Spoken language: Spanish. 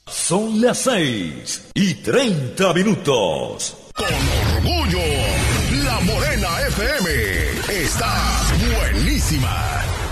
Son las 6:30. Con orgullo, La Morena FM está buenísima.